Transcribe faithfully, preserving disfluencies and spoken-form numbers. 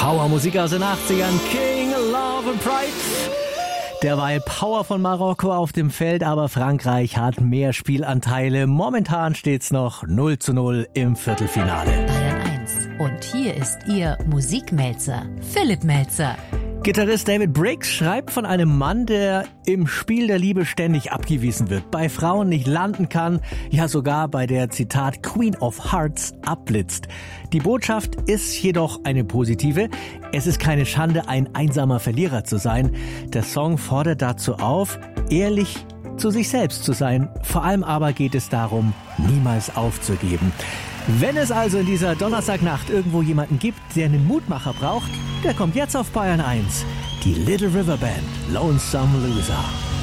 Powermusik aus den achtzigern, King, Love and Pride. Derweil Power von Marokko auf dem Feld, aber Frankreich hat mehr Spielanteile. Momentan steht's noch null zu null im Viertelfinale. Bayern eins. Und hier ist Ihr Musikmelzer, Philipp Melzer. Gitarrist David Briggs schreibt von einem Mann, der im Spiel der Liebe ständig abgewiesen wird, bei Frauen nicht landen kann, ja sogar bei der, Zitat, Queen of Hearts abblitzt. Die Botschaft ist jedoch eine positive. Es ist keine Schande, ein einsamer Verlierer zu sein. Der Song fordert dazu auf, ehrlich zu sich selbst zu sein. Vor allem aber geht es darum, niemals aufzugeben. Wenn es also in dieser Donnerstagnacht irgendwo jemanden gibt, der einen Mutmacher braucht, der kommt jetzt auf Bayern eins. Die Little River Band, Lonesome Loser.